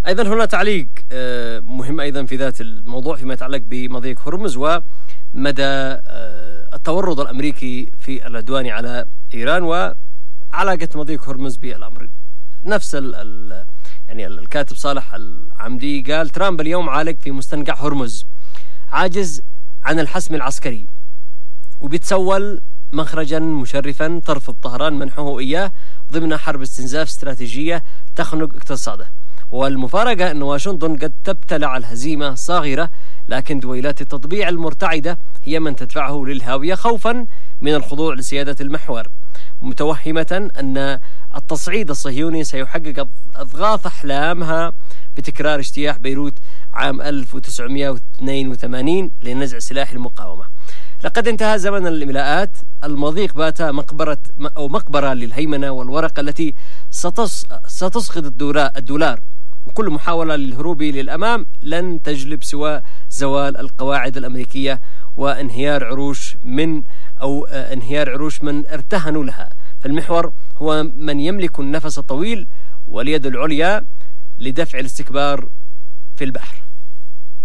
أيضا هنا تعليق مهم أيضا في ذات الموضوع فيما يتعلق بمضيق هرمز ومدى التورط الأمريكي في العدوان على إيران وعلاقة مضيق هرمز بالأمر. نفس يعني الكاتب صالح العمدي قال: ترامب اليوم عالق في مستنقع هرمز، عاجز عن الحسم العسكري، وبيتسول مخرجا مشرفا ترفض طهران منحه إياه ضمن حرب استنزاف استراتيجية تخنق اقتصاده. والمفارقة أن واشنطن قد تبتلع الهزيمة صاغرة، لكن دويلات التطبيع المرتعدة هي من تدفعه للهاوية خوفا من الخضوع لسيادة المحور، متوهمة أن التصعيد الصهيوني سيحقق أضغاث أحلامها بتكرار اجتياح بيروت عام 1982 لنزع سلاح المقاومة. لقد انتهى زمن الإملاءات، المضيق بات مقبرة للهيمنة والورقة التي ستسقط الدولار، وكل محاولة للهروب للأمام لن تجلب سوى زوال القواعد الأمريكية وانهيار عروش من ارتهنوا لها. فالمحور هو من يملك النفس الطويل واليد العليا لدفع الاستكبار في البحر.